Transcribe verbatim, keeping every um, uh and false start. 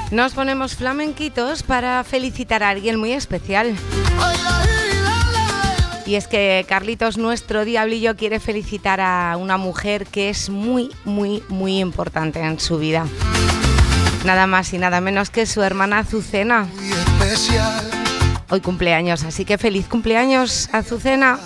Nos ponemos flamenquitos para felicitar a alguien muy especial. Y es que Carlitos, nuestro diablillo, quiere felicitar a una mujer que es muy, muy, muy importante en su vida. Nada más y nada menos que su hermana Azucena. Hoy cumpleaños, así que feliz cumpleaños, Azucena.